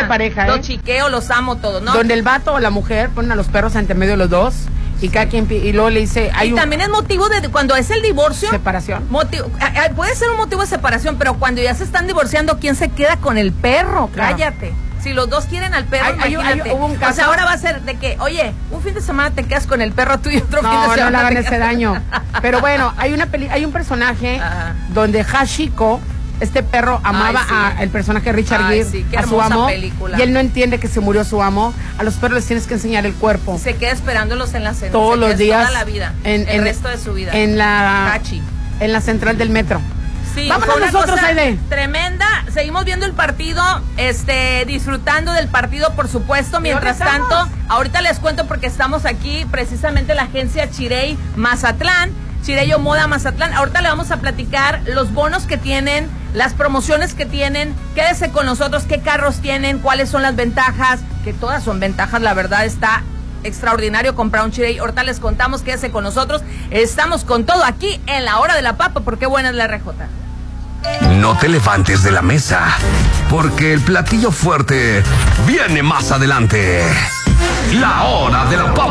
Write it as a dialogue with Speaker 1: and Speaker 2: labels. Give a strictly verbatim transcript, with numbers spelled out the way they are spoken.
Speaker 1: de pareja, ¿eh?
Speaker 2: Los chiqueo, los amo todos, ¿no?
Speaker 1: Donde el vato o la mujer ponen a los perros ante medio de los dos y cada quien pi- y luego le dice... Hay
Speaker 2: y
Speaker 1: un,
Speaker 2: también es motivo de cuando es el divorcio.
Speaker 1: separación.
Speaker 2: Motivo, a- a- puede ser un motivo de separación, pero cuando ya se están divorciando, ¿quién se queda con el perro?
Speaker 1: Claro.
Speaker 2: Cállate. Si los dos quieren al perro,
Speaker 1: Hay- hay-
Speaker 2: imagínate.
Speaker 1: hay- hubo un caso-
Speaker 2: O sea, ahora va a ser de que, oye, un fin de semana te quedas con el perro tú y otro fin de
Speaker 1: No,
Speaker 2: semana
Speaker 1: no le hagan
Speaker 2: te
Speaker 1: ese
Speaker 2: quedas-
Speaker 1: daño. Pero bueno, hay una peli hay un personaje
Speaker 2: Ajá.
Speaker 1: donde Hachiko, este perro, amaba
Speaker 2: Ay, sí.
Speaker 1: a el personaje Richard
Speaker 2: Ay,
Speaker 1: Gere,
Speaker 2: sí, qué
Speaker 1: a su
Speaker 2: hermosa
Speaker 1: amo,
Speaker 2: película.
Speaker 1: y él no entiende que se murió su amo. A los perros les tienes que enseñar el cuerpo
Speaker 2: Se queda esperándolos en la cena.
Speaker 1: todos
Speaker 2: se
Speaker 1: los
Speaker 2: queda
Speaker 1: días,
Speaker 2: toda la vida.
Speaker 1: en,
Speaker 2: el
Speaker 1: en-
Speaker 2: resto de su vida.
Speaker 1: en la
Speaker 2: Hachi.
Speaker 1: en la central del metro.
Speaker 2: Sí,
Speaker 1: Vámonos
Speaker 2: fue una
Speaker 1: nosotros,
Speaker 2: cosa
Speaker 1: Aide.
Speaker 2: tremenda. Seguimos viendo el partido, este, disfrutando del partido, por supuesto. Mientras
Speaker 1: dónde
Speaker 2: tanto,
Speaker 1: estamos?
Speaker 2: ahorita les cuento porque estamos aquí, precisamente la agencia Chirey Mazatlán, Chireyo Moda Mazatlán. Ahorita le vamos a platicar los bonos que tienen, las promociones que tienen. Quédese con nosotros, qué carros tienen, cuáles son las ventajas, que todas son ventajas, la verdad está extraordinario comprar un Chirey. Ahorita les contamos, quédese con nosotros. Estamos con todo aquí en la hora de la papa, porque buena es la R J.
Speaker 3: No te levantes de la mesa, porque el platillo fuerte viene más adelante. La hora de la papa.